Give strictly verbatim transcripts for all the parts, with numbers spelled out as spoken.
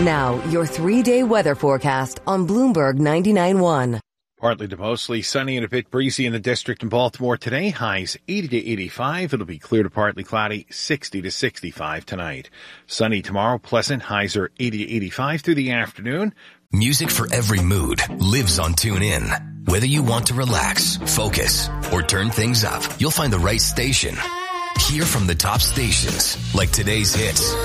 Now, your three-day weather forecast on Bloomberg ninety-nine point one. Partly to mostly sunny and a bit breezy in the district in Baltimore today. Highs eighty to eighty-five. It'll be clear to partly cloudy, sixty to sixty-five tonight. Sunny tomorrow, pleasant. Highs are eighty to eighty-five through the afternoon. Music for every mood lives on TuneIn. Whether you want to relax, focus, or turn things up, you'll find the right station. Hear from the top stations, like today's hits,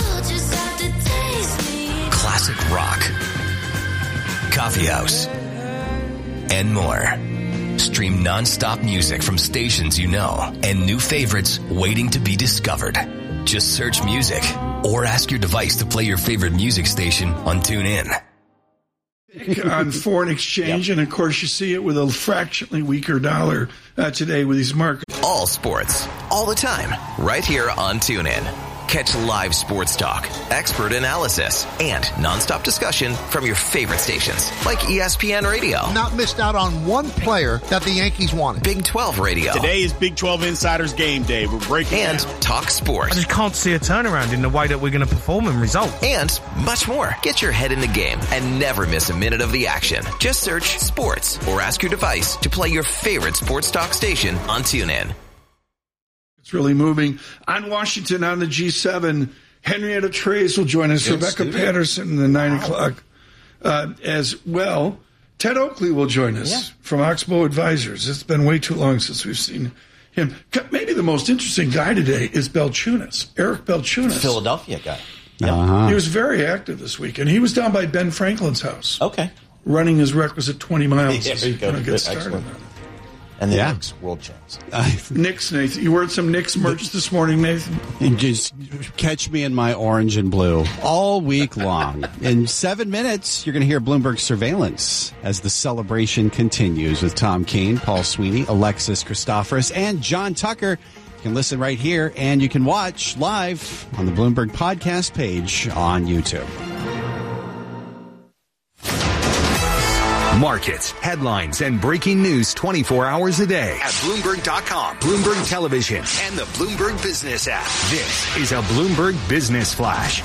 classic rock, coffee house, and more. Stream non-stop music from stations you know and new favorites waiting to be discovered. Just search music or ask your device to play your favorite music station on TuneIn. On foreign exchange, yep. And of course you see it with a fractionally weaker dollar uh, today with these markets. All sports, all the time, right here on TuneIn. Catch live sports talk, expert analysis, and nonstop discussion from your favorite stations, like E S P N Radio. Not missed out on one player that the Yankees wanted. Big twelve Radio. Today is Big twelve Insiders Game Day. We're breaking And down. Talk Sports. I just can't see a turnaround in the way that we're going to perform and result. And much more. Get your head in the game and never miss a minute of the action. Just search sports or ask your device to play your favorite sports talk station on TuneIn. It's really moving. On Washington, on the G seven, Henrietta Trays will join us. Good Rebecca studio. Patterson in the nine Wow. o'clock uh, as well. Ted Oakley will join us Yeah. from Oxbow Advisors. It's been way too long since we've seen him. Maybe the most interesting guy today is Belchunas, Eric Belchunas. Philadelphia guy. Yep. Uh-huh. He was very active this week, and he was down by Ben Franklin's house. Okay. Running his requisite twenty miles. Yeah, there you go. Gonna get started Excellent. on it. And the Yeah. Knicks world champs. Knicks, Nathan. You wore some Knicks merch this morning, Nathan? And just catch me in my orange and blue all week long. In seven minutes, you're going to hear Bloomberg Surveillance as the celebration continues with Tom Keene, Paul Sweeney, Alexis Christoforous, and John Tucker. You can listen right here, and you can watch live on the Bloomberg podcast page on YouTube. Markets, headlines, and breaking news twenty-four hours a day at Bloomberg dot com, Bloomberg Television, and the Bloomberg Business app. This is a Bloomberg Business Flash.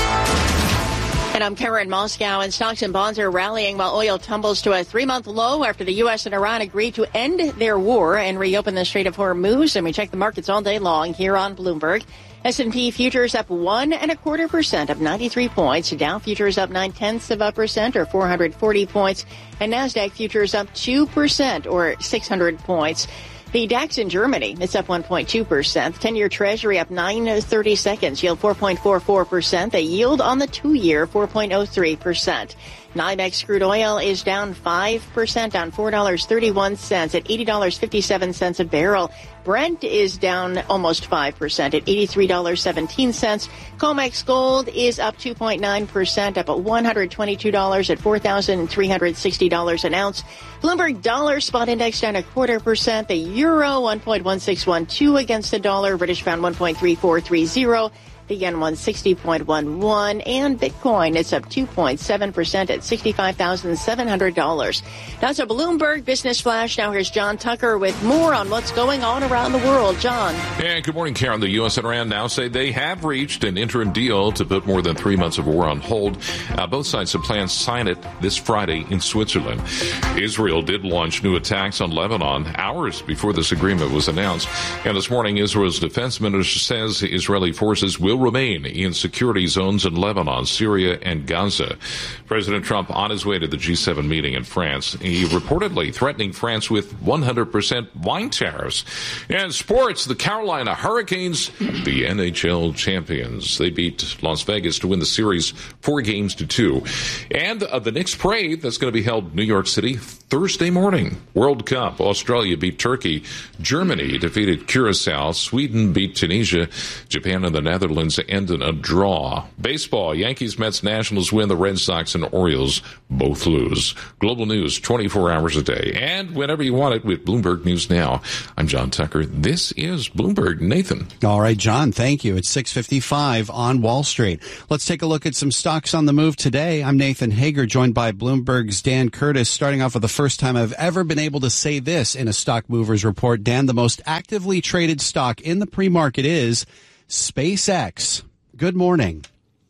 And I'm Karen Moscow, and stocks and bonds are rallying while oil tumbles to a three-month low after the U S and Iran agreed to end their war and reopen the Strait of Hormuz. And we check the markets all day long here on Bloomberg. S and P futures up one and a quarter percent, up ninety-three points. Dow futures up nine tenths of a percent, or four hundred forty points. And NASDAQ futures up two percent, or six hundred points. The DAX in Germany, it's up one point two percent. ten-year Treasury up nine thirty seconds, yield four point four four percent. The yield on the two-year, four point oh three percent. NYMEX crude oil is down five percent, down four dollars and thirty-one cents at eighty dollars and fifty-seven cents a barrel. Brent is down almost five percent at eighty-three dollars and seventeen cents. COMEX gold is up two point nine percent, up at one hundred twenty-two dollars at four thousand three hundred sixty dollars an ounce. Bloomberg dollar spot index down a quarter percent. The euro one point one six one two against the dollar. British pound one point three four three zero. The yen one sixty point one one, and Bitcoin is up two point seven percent at sixty-five thousand seven hundred dollars. That's a Bloomberg Business Flash. Now here's John Tucker with more on what's going on around the world. John. And good morning, Karen. The U S and Iran now say they have reached an interim deal to put more than three months of war on hold. Uh, both sides have planned to sign it this Friday in Switzerland. Israel did launch new attacks on Lebanon hours before this agreement was announced. And this morning, Israel's defense minister says Israeli forces will remain in security zones in Lebanon, Syria, and Gaza. President Trump on his way to the G seven meeting in France. He reportedly threatening France with one hundred percent wine tariffs. And sports, the Carolina Hurricanes, the N H L champions. They beat Las Vegas to win the series four games to two. And uh, the Knicks parade that's going to be held in New York City Thursday morning. World Cup, Australia beat Turkey. Germany defeated Curacao. Sweden beat Tunisia. Japan and the Netherlands end in a draw. Baseball, Yankees, Mets, Nationals win. The Red Sox and Orioles both lose. Global news twenty-four hours a day. And whenever you want it with Bloomberg News Now. I'm John Tucker. This is Bloomberg. Nathan. All right, John, thank you. It's six fifty-five on Wall Street. Let's take a look at some stocks on the move today. I'm Nathan Hager, joined by Bloomberg's Dan Curtis, starting off with the first time I've ever been able to say this in a Stock Movers report. Dan, the most actively traded stock in the pre-market is SpaceX. Good morning.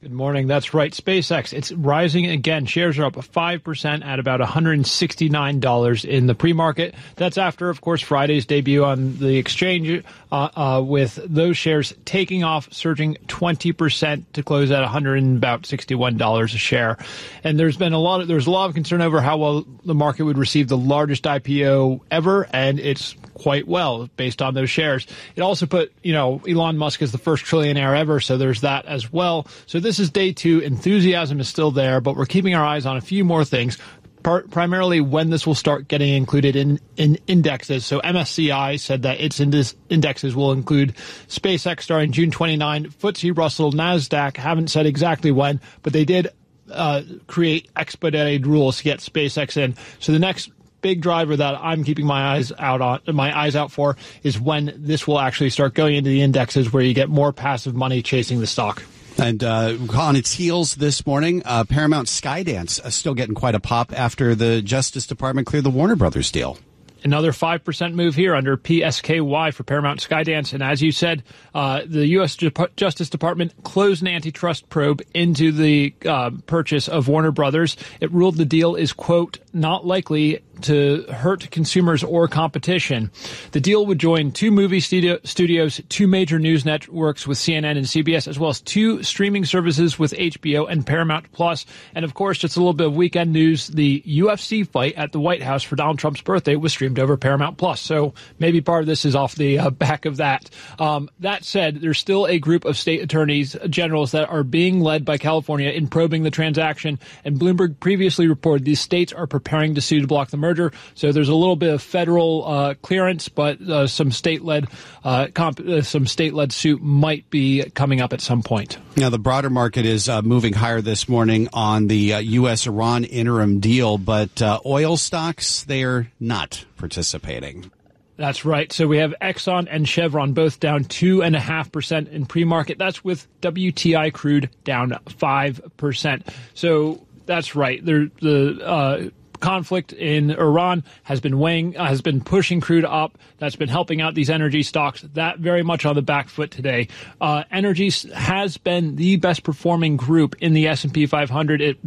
Good morning. That's right. SpaceX, it's rising again. Shares are up five percent at about one hundred sixty-nine dollars in the pre-market. That's after, of course, Friday's debut on the exchange, uh, uh, with those shares taking off, surging twenty percent to close at one hundred sixty-one dollars a share. And there's been a lot of, there's a lot of concern over how well the market would receive the largest I P O ever, and it's quite well based on those shares. It also put, you know, Elon Musk as the first trillionaire ever, so there's that as well. So this is day two. Enthusiasm is still there, but we're keeping our eyes on a few more things, part, primarily when this will start getting included in, in indexes. So M S C I said that its index, indexes will include SpaceX starting June twenty-ninth. F T S E Russell, NASDAQ haven't said exactly when, but they did uh, create expedited rules to get SpaceX in. So the next big driver that I'm keeping my eyes out on, my eyes out for, is when this will actually start going into the indexes, where you get more passive money chasing the stock. And uh, on its heels this morning, uh, Paramount Skydance uh, still getting quite a pop after the Justice Department cleared the Warner Brothers deal. Another five percent move here under P S K Y for Paramount Skydance. And as you said, uh, the U S Dep- Justice Department closed an antitrust probe into the uh, purchase of Warner Brothers. It ruled the deal is, quote, not likely to hurt consumers or competition. The deal would join two movie studio, studios, two major news networks with C N N and C B S, as well as two streaming services with H B O and Paramount Plus. And of course, just a little bit of weekend news, the U F C fight at the White House for Donald Trump's birthday was streamed over Paramount Plus. So maybe part of this is off the uh, back of that. Um, that said, there's still a group of state attorneys generals that are being led by California in probing the transaction. And Bloomberg previously reported these states are preparing to sue to block the merger. So there's a little bit of federal uh, clearance, but uh, some state-led uh, comp- uh, some state-led suit might be coming up at some point. Now, the broader market is uh, moving higher this morning on the uh, U S Iran interim deal, but uh, oil stocks, they are not participating. That's right. So we have Exxon and Chevron both down two and a half percent in pre-market. That's with W T I crude down five percent. So that's right. There, the uh, conflict in Iran has been weighing, uh, has been pushing crude up. That's been helping out these energy stocks. That very much on the back foot today. Uh, energy has been the best performing group in the S and P five hundred. It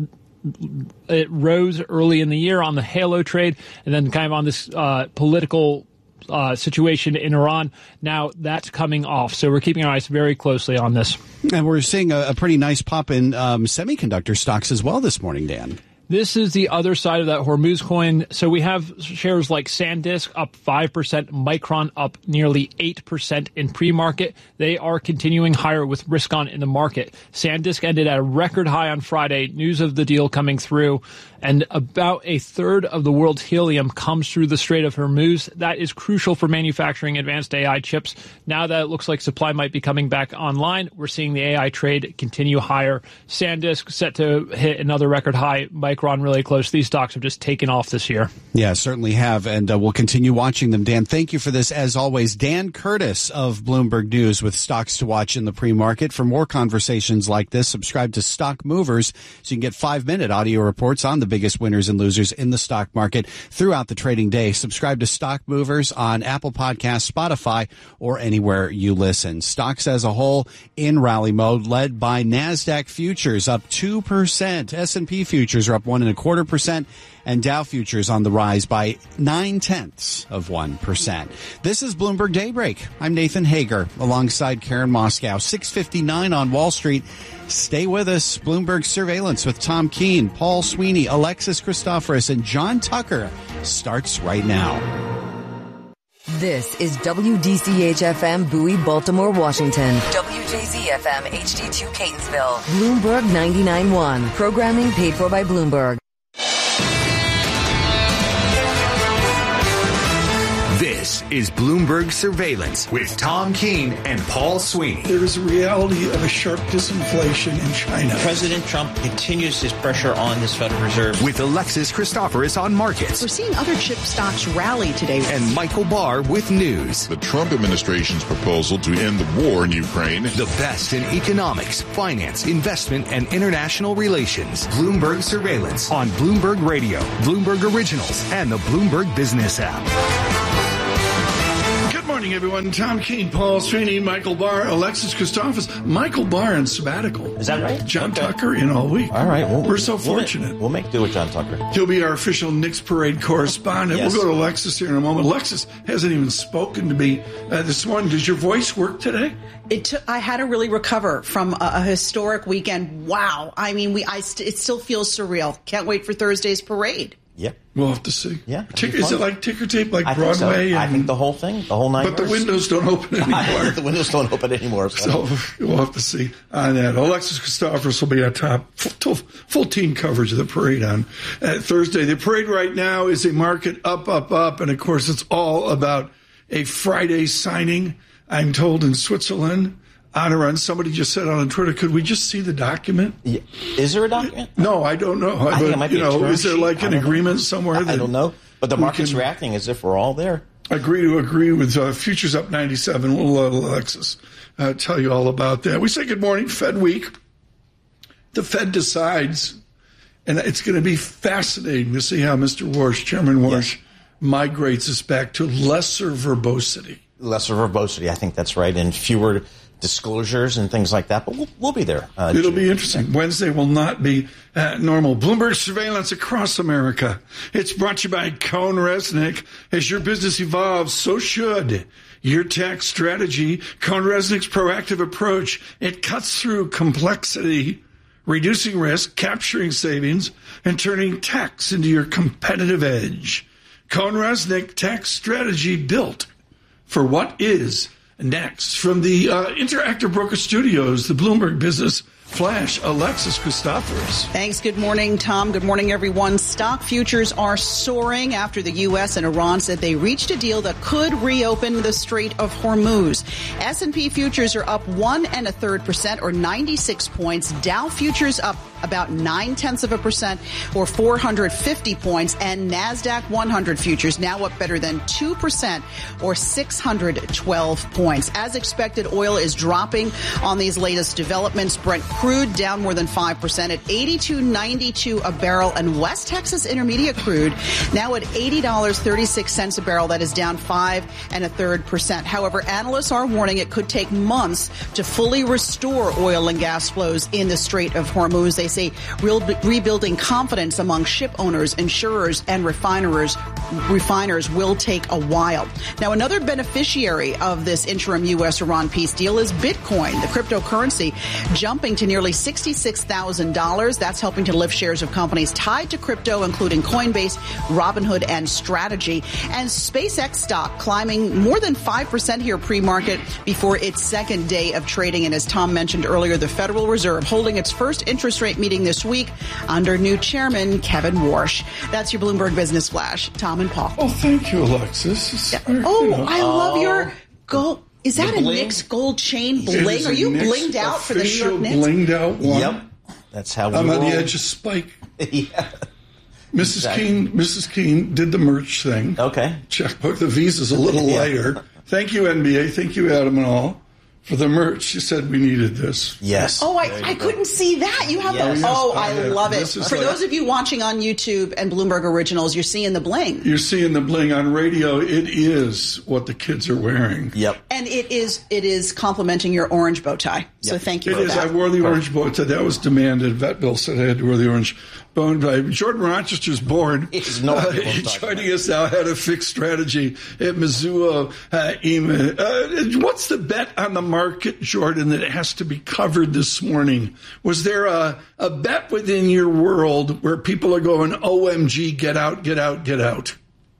it rose early in the year on the halo trade, and then kind of on this uh, political uh, situation in Iran. Now that's coming off. So we're keeping our eyes very closely on this. And we're seeing a, a pretty nice pop in um, semiconductor stocks as well this morning, Dan. This is the other side of that Hormuz coin. So we have shares like SanDisk up five percent, Micron up nearly eight percent in pre-market. They are continuing higher with risk on in the market. SanDisk ended at a record high on Friday. News of the deal coming through. And about a third of the world's helium comes through the Strait of Hormuz. That is crucial for manufacturing advanced A I chips. Now that it looks like supply might be coming back online, we're seeing the A I trade continue higher. SanDisk set to hit another record high. Micron really close. These stocks have just taken off this year. Yeah, certainly have. And uh, we'll continue watching them. Dan, thank you for this as always. Dan Curtis of Bloomberg News with stocks to watch in the pre-market. For more conversations like this, subscribe to Stock Movers so you can get five-minute audio reports on the biggest winners and losers in the stock market throughout the trading day. Subscribe to Stock Movers on Apple Podcasts, Spotify, or anywhere you listen. Stocks as a whole in rally mode, led by NASDAQ futures up two percent. S and P futures are up one and a quarter percent. And Dow futures on the rise by nine tenths of one percent. This is Bloomberg Daybreak. I'm Nathan Hager alongside Karen Moscow. six fifty-nine on Wall Street. Stay with us. Bloomberg Surveillance with Tom Keene, Paul Sweeney, Alexis Christoforous, and John Tucker starts right now. This is W D C H F M Bowie, Baltimore, Washington. W J Z F M H D two Catonsville. Bloomberg ninety-nine point one. Programming paid for by Bloomberg. This is Bloomberg Surveillance with Tom Keene and Paul Sweeney. There is a reality of a sharp disinflation in China. President Trump continues his pressure on this Federal Reserve. With Alexis Christoforous on markets. We're seeing other chip stocks rally today. And Michael Barr with news. The Trump administration's proposal to end the war in Ukraine. The best in economics, finance, investment, and international relations. Bloomberg Surveillance on Bloomberg Radio, Bloomberg Originals, and the Bloomberg Business app. Good morning. morning, everyone. Tom Keene, Paul Sweeney, Michael Barr, Alexis Christophas. Michael Barr on sabbatical. Is that right? John okay. Tucker in all week. All right. We'll, We're so we'll fortunate. Make, we'll make do with John Tucker. He'll be our official Knicks Parade correspondent. Yes. We'll go to Alexis here in a moment. Alexis hasn't even spoken to me uh, this morning. Does your voice work today? It took, I had to really recover from a, a historic weekend. Wow. I mean, we I st- it still feels surreal. Can't wait for Thursday's parade. Yep. We'll have to see. Yeah. Tick, is it like ticker tape, like I Broadway? Think so. And, I think the whole thing, the whole nine. But the windows don't open anymore. the windows don't open anymore. So we'll have to see on that. Alexis Christophas will be on top. Full, full team coverage of the parade on uh, Thursday. The parade right now is a market up, up, up. And, of course, it's all about a Friday signing, I'm told, in Switzerland. On a run. Somebody just said on Twitter, could we just see the document? Yeah. Is there a document? No, I don't know. I but, think it might you be a know, term is there sheet. like an agreement know. somewhere? I, that I don't know. But the market's can reacting as if we're all there. Agree to agree with uh, futures up ninety-seven. We'll let Alexis uh, tell you all about that. We say good morning, Fed Week. The Fed decides, and it's going to be fascinating to see how Mister Warsh, Chairman Warsh, yes. migrates us back to lesser verbosity. Lesser verbosity, I think that's right, and fewer disclosures and things like that, but we'll, we'll be there. Uh, It'll be interesting. Wednesday will not be uh, normal. Bloomberg surveillance across America. It's brought to you by Cohn Resnick. As your business evolves, so should your tax strategy. Cohn Resnick's proactive approach, it cuts through complexity, reducing risk, capturing savings, and turning tax into your competitive edge. Cohn Resnick tax strategy built for what is next. From the uh, Interactive Broker Studios, the Bloomberg Business Flash, Alexis Christophas. Thanks. Good morning, Tom. Good morning, everyone. Stock futures are soaring after the U S and Iran said they reached a deal that could reopen the Strait of Hormuz. S and P futures are up one and a third percent, or ninety-six points. Dow futures up about nine tenths of a percent, or four hundred fifty points, and NASDAQ one hundred futures now up better than two percent, or six hundred twelve points. As expected, oil is dropping on these latest developments. Brent crude down more than five percent at eighty-two ninety-two a barrel, and West Texas Intermediate crude now at eighty dollars and thirty-six cents a barrel. That is down five and a third percent. However, analysts are warning it could take months to fully restore oil and gas flows in the Strait of Hormuz. They say real, rebuilding confidence among ship owners, insurers, and refiners refiners will take a while. Now, another beneficiary of this interim U S Iran peace deal is Bitcoin, the cryptocurrency, jumping to nearly sixty-six thousand dollars. That's helping to lift shares of companies tied to crypto, including Coinbase, Robinhood, and Strategy. And SpaceX stock climbing more than five percent here pre-market before its second day of trading. And as Tom mentioned earlier, the Federal Reserve holding its first interest rate meeting this week under new chairman Kevin Warsh. That's your Bloomberg Business Flash. Tom and Paul. Oh, thank you, Alexis. Yeah. Oh, you know. I love your gold. Is that a Knicks gold chain bling? Are you blinged out for the New York Knicks? Blinged out one. Yep. That's how we I'm roll. on the edge of Spike. Yeah. Missus Exactly. Keene, Missus Keene did the merch thing. Okay. Checkbook. The Visa's a little yeah. lighter. Thank you, N B A. Thank you, Adam and all, for the merch. She said we needed this. Yes. Oh, I, I couldn't see that. You have yes. the. Oh, I yeah. love it. This is For like, those of you watching on YouTube and Bloomberg Originals, you're seeing the bling. You're seeing the bling on radio. It is what the kids are wearing. Yep. And it is it is complimenting your orange bow tie. So yep. thank you It for is. that. I wore the orange bow tie. That was demanded. Vet Bill said I had to wear the orange bow tie. Jordan Rochester's born. He's no uh, joining us now. Had a fixed strategy at Mizuho. Uh, Ema. Uh, what's the bet on the market, Jordan, that has to be covered this morning? Was there a, a bet within your world where people are going, O M G, get out, get out, get out?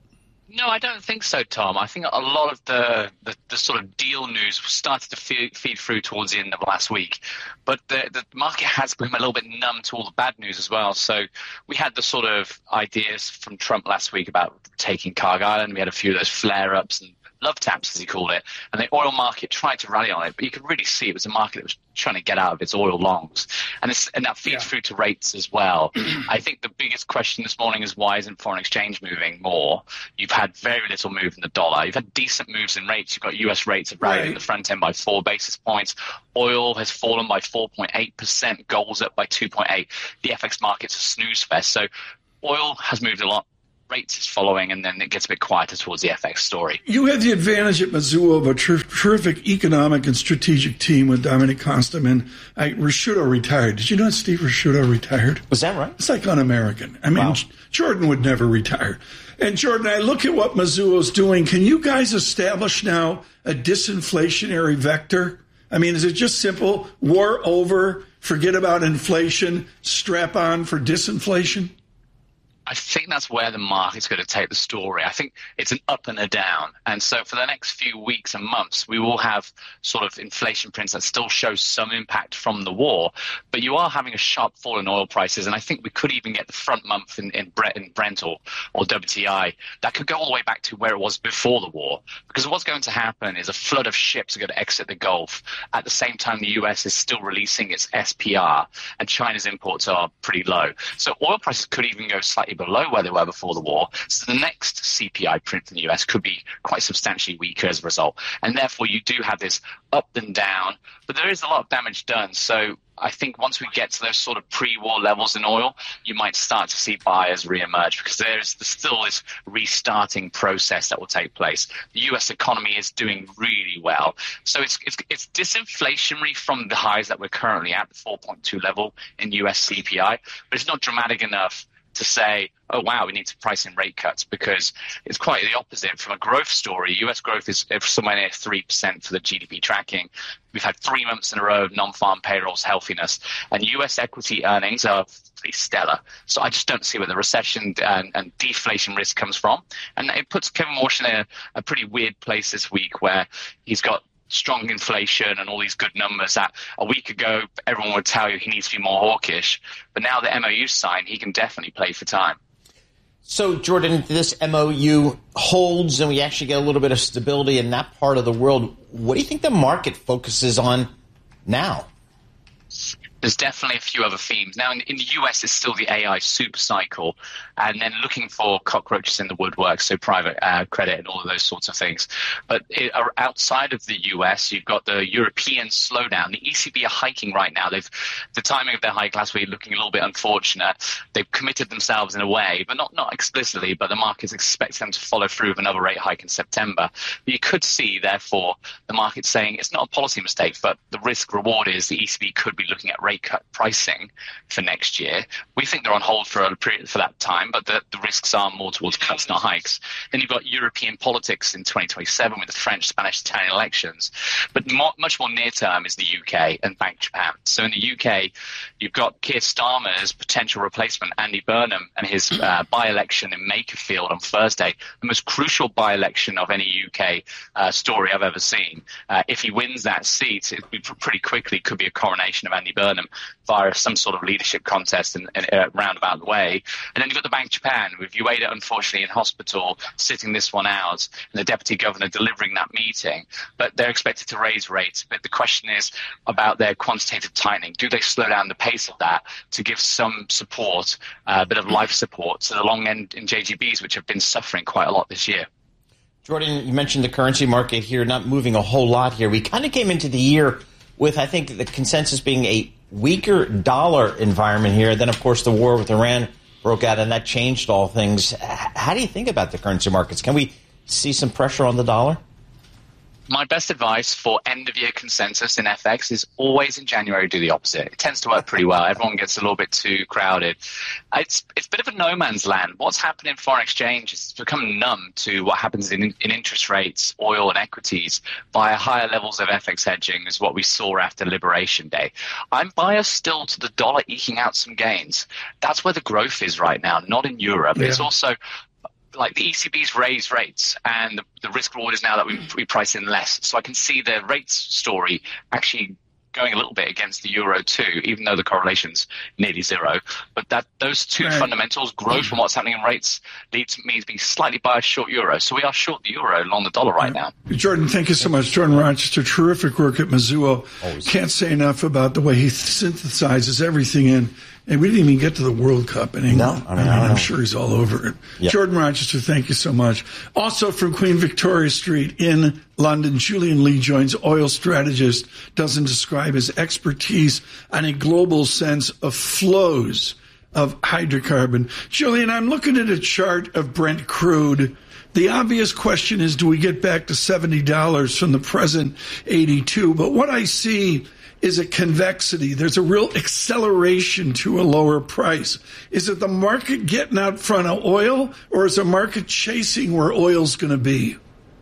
No, I don't think so, Tom. I think a lot of the, the, the sort of deal news started to feed, feed through towards the end of last week. But the, the market has become a little bit numb to all the bad news as well. So we had the sort of ideas from Trump last week about taking Cargill Island. We had a few of those flare-ups and love taps, as he called it, and the oil market tried to rally on it, but you could really see it was a market that was trying to get out of its oil longs, and, it's, and that feeds yeah. through to rates as well. I think the biggest question this morning is why isn't foreign exchange moving more? You've had very little move in the dollar. You've had decent moves in rates. You've got U S rates have rallied right. in the front end by four basis points. Oil has fallen by four point eight percent. Gold's up by two point eight. The F X market's a snooze fest. So oil has moved a lot. rates is following, and then it gets a bit quieter towards the F X story. You had the advantage at Mizuho of a ter- terrific economic and strategic team with Dominic Kostam, and I, Ricciuto retired. Did you know that Steve Ricciuto retired? Was that right? It's like un-American. I mean, wow. Jordan would never retire. And Jordan, I look at what Mizuho's doing. Can you guys establish now a disinflationary vector? I mean, is it just simple, war over, forget about inflation, strap on for disinflation? I think that's where the market's going to take the story. I think it's an up and a down. And so for the next few weeks and months, we will have sort of inflation prints that still show some impact from the war. But you are having a sharp fall in oil prices. And I think we could even get the front month in, in Brent or, or W T I. That could go all the way back to where it was before the war. Because what's going to happen is a flood of ships are going to exit the Gulf. At the same time, the U S is still releasing its S P R. And China's imports are pretty low. So oil prices could even go slightly below where they were before the war. So the next C P I print in the U S could be quite substantially weaker as a result. And therefore, you do have this up and down, but there is a lot of damage done. So I think once we get to those sort of pre-war levels in oil, you might start to see buyers reemerge because there's still this restarting process that will take place. The U S economy is doing really well. So it's, it's, it's disinflationary from the highs that we're currently at, the four point two level in U S C P I, but it's not dramatic enough to say, oh, wow, we need to price in rate cuts, because it's quite the opposite. From a growth story, U S growth is somewhere near three percent for the G D P tracking. We've had three months in a row of non-farm payrolls healthiness, and U S equity earnings are pretty stellar. So I just don't see where the recession and, and deflation risk comes from. And it puts Kevin Walsh in a, a pretty weird place this week where he's got strong inflation and all these good numbers that a week ago everyone would tell you he needs to be more hawkish. But now the M O U's signed, he can definitely play for time. So, Jordan, this M O U holds and we actually get a little bit of stability in that part of the world. What do you think the market focuses on now? There's definitely a few other themes. Now, in, in the U S, it's still the A I super cycle, and then looking for cockroaches in the woodwork, so private uh, credit and all of those sorts of things. But it, uh, outside of the U S, you've got the European slowdown. The E C B are hiking right now. They've the timing of their hike last week looking a little bit unfortunate. They've committed themselves in a way, but not, not explicitly, but the markets expect them to follow through with another rate hike in September. But you could see, therefore, the market saying it's not a policy mistake, but the risk reward is the E C B could be looking at rate cut pricing for next year. We think they're on hold for a period for that time, but the, the risks are more towards cuts, not hikes. Then you've got European politics in twenty twenty-seven with the French, Spanish, Italian elections. But more, much more near term is the U K and Bank Japan. So in the U K, you've got Keir Starmer's potential replacement, Andy Burnham, and his uh, by-election in Makerfield on Thursday, the most crucial by-election of any U K uh, story I've ever seen. Uh, if he wins that seat, it pretty quickly could be a coronation of Andy Burnham via some sort of leadership contest in, in a roundabout way. And then you've got the Bank of Japan with Ueda, unfortunately, in hospital, sitting this one out, and the deputy governor delivering that meeting. But they're expected to raise rates. But the question is about their quantitative tightening. Do they slow down the pace of that to give some support, uh, a bit of life support to the long end in J G Bs, which have been suffering quite a lot this year? Jordan, you mentioned the currency market here not moving a whole lot here. We kind of came into the year with, I think, the consensus being a weaker dollar environment here. Then, of course, the war with Iran broke out, and that changed all things. How do you think about the currency markets? Can we see some pressure on the dollar? My best advice for end-of-year consensus in F X is always in January do the opposite. It tends to work pretty well. Everyone gets a little bit too crowded. It's it's a bit of a no man's land. What's happened in foreign exchange is it's become numb to what happens in, in interest rates, oil and equities via higher levels of F X hedging is what we saw after Liberation Day. I'm biased still to the dollar eking out some gains. That's where the growth is right now, not in Europe. Yeah. It's also like the E C B's raised rates, and the, the risk reward is now that we, we price in less. So I can see the rates story actually going a little bit against the euro too, even though the correlation's nearly zero. But that those two right. fundamentals, growth and what's happening in rates, leads me to be slightly biased short euro. So we are short the euro along the dollar right now. Jordan, thank you so much. Jordan Rochester, terrific work at Mizuho. Always. Can't say enough about the way he synthesizes everything in. And we didn't even get to the World Cup in England. No, I mean, I mean, I'm sure he's all over it. Yep. Jordan Rochester, thank you so much. Also from Queen Victoria Street in London, Julian Lee joins, oil strategist, doesn't describe his expertise on a global sense of flows of hydrocarbon. Julian, I'm looking at a chart of Brent crude. The obvious question is, do we get back to seventy dollars from the present eighty-two? But what I see is a convexity. There's a real acceleration to a lower price. Is it the market getting out front of oil, or is the market chasing where oil's going to be?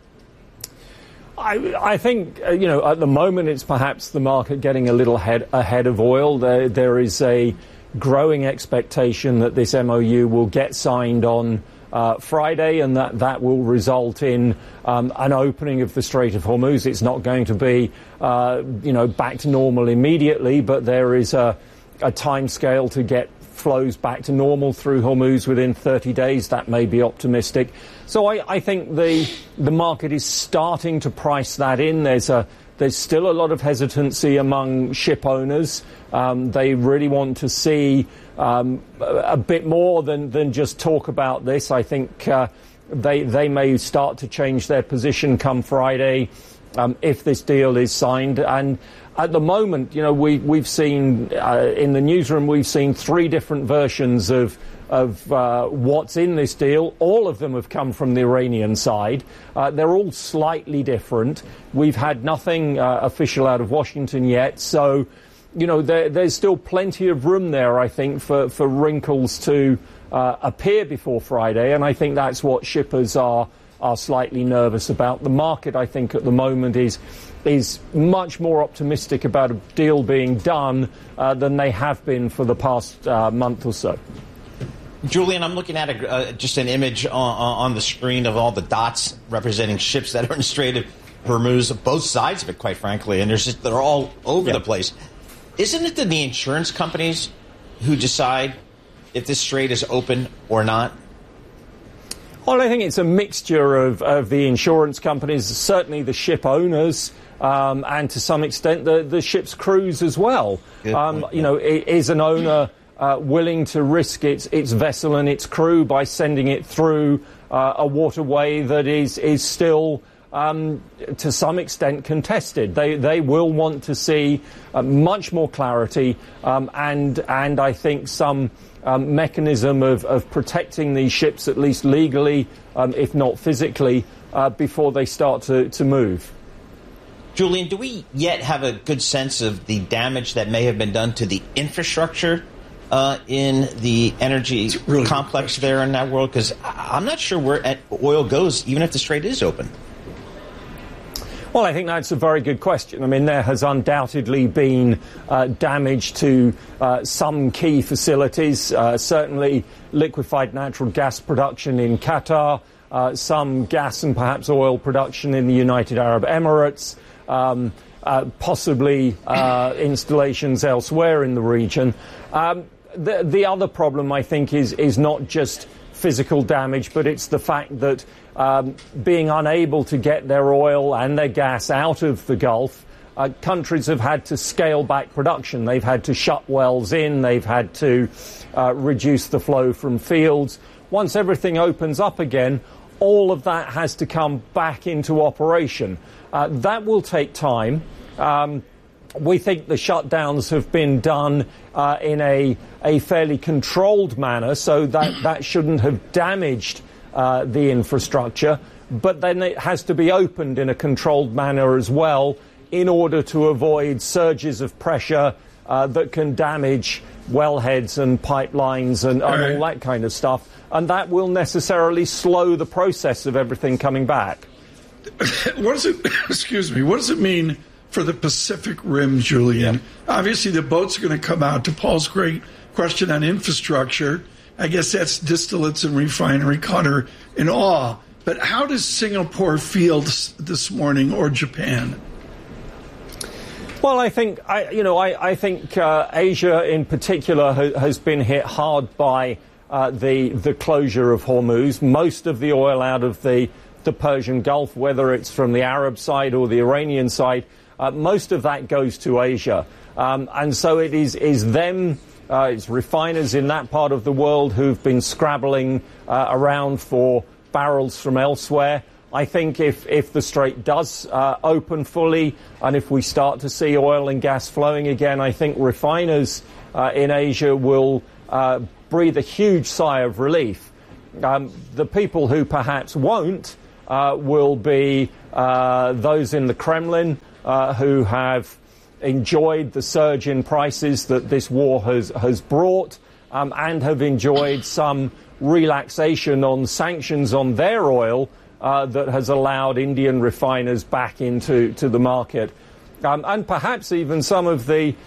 I, I think, uh, you know, at the moment it's perhaps the market getting a little head, ahead of oil. There, there is a growing expectation that this M O U will get signed on uh, Friday, and that, that will result in um, an opening of the Strait of Hormuz. It's not going to be, uh, you know, back to normal immediately, but there is a, a time scale to get flows back to normal through Hormuz within thirty days. That may be optimistic. So I, I think the the market is starting to price that in. There's a there's still a lot of hesitancy among ship owners. Um, they really want to see um, a, a bit more than than just talk about this. I think uh, they they may start to change their position come Friday um, if this deal is signed. And at the moment, you know, we, we've seen, uh, in the newsroom, we've seen three different versions of of uh, what's in this deal. All of them have come from the Iranian side. Uh, they're all slightly different. We've had nothing uh, official out of Washington yet. So, you know, there, there's still plenty of room there, I think, for, for wrinkles to uh, appear before Friday. And I think that's what shippers are are slightly nervous about. The market, I think, at the moment is is much more optimistic about a deal being done uh, than they have been for the past uh, month or so. Julian, I'm looking at a, uh, just an image on, on the screen of all the dots representing ships that are in the Strait of Hormuz, both sides of it, quite frankly, and there's just, they're all over yeah. the place. Isn't it the, the insurance companies who decide if this strait is open or not? Well, I think it's a mixture of, of the insurance companies, certainly the ship owners, um, and to some extent the, the ship's crews as well. Um, point, you yeah. know, is an owner uh, willing to risk its its vessel and its crew by sending it through uh, a waterway that is is still um, to some extent contested? They they will want to see uh, much more clarity, um, and and I think some. Um, mechanism of, of protecting these ships, at least legally, um, if not physically, uh, before they start to, to move. Julian, do we yet have a good sense of the damage that may have been done to the infrastructure uh, in the energy really complex there in that world? Because I'm not sure where oil goes, even if the strait is open. Well, I think that's a very good question. I mean, there has undoubtedly been uh, damage to uh, some key facilities, uh, certainly liquefied natural gas production in Qatar, uh, some gas and perhaps oil production in the United Arab Emirates, um, uh, possibly uh, installations elsewhere in the region. Um, the, the other problem, I think, is, is not just physical damage, but it's the fact that Um, being unable to get their oil and their gas out of the Gulf, uh, countries have had to scale back production. They've had to shut wells in. They've had to uh, reduce the flow from fields. Once everything opens up again, all of that has to come back into operation. Uh, that will take time. Um, we think the shutdowns have been done uh, in a, a fairly controlled manner, so that, that shouldn't have damaged Uh, the infrastructure, but then it has to be opened in a controlled manner as well in order to avoid surges of pressure uh, that can damage wellheads and pipelines and, and all, right. all that kind of stuff. And that will necessarily slow the process of everything coming back. What does it, excuse me, what does it mean for the Pacific Rim, Julian? Yeah. Obviously, the boats are going to come out. To Paul's great question on infrastructure, I guess that's distillates and refinery, Qatar and all. But how does Singapore feel this, this morning, or Japan? Well, I think I, you know, I, I think uh, Asia in particular ha- has been hit hard by uh, the the closure of Hormuz. Most of the oil out of the the Persian Gulf, whether it's from the Arab side or the Iranian side, uh, most of that goes to Asia, um, and so it is is them. Uh, it's refiners in that part of the world who've been scrabbling uh, around for barrels from elsewhere. I think if, if the strait does uh, open fully and if we start to see oil and gas flowing again, I think refiners uh, in Asia will uh, breathe a huge sigh of relief. Um, the people who perhaps won't uh, will be uh, those in the Kremlin uh, who have enjoyed the surge in prices that this war has, has brought um, and have enjoyed some relaxation on sanctions on their oil uh, that has allowed Indian refiners back into to the market. Um, and perhaps even some of the